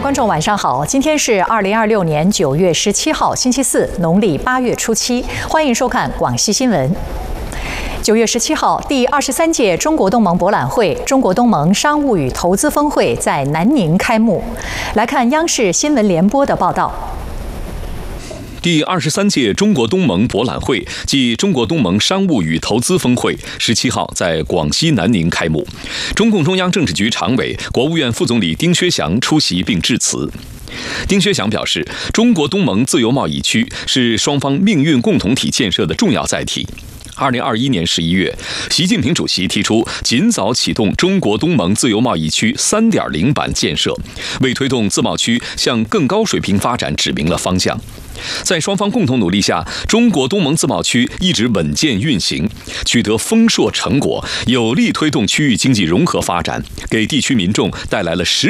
观众晚上好，今天是2026年9月17号，星期四，农历8月初7，欢迎收看广西新闻。9月17号，第23届中国东盟博览会、中国东盟商务与投资峰会在南宁开幕。来看央视新闻联播的报道。 第23届中国东盟博览会暨中国东盟商务与投资峰会17号在广西南宁开幕。中共中央政治局常委、国务院副总理丁薛祥出席并致辞。丁薛祥表示，中国东盟自由贸易区是双方命运共同体建设的重要载体。2021年11月，习近平主席提出尽早启动中国东盟自由贸易区3.0版建设，为推动自贸区向更高水平发展指明了方向。在双方共同努力下，中国东盟自贸区一直稳健运行，取得丰硕成果，有力推动区域经济融合发展，给地区民众带来了实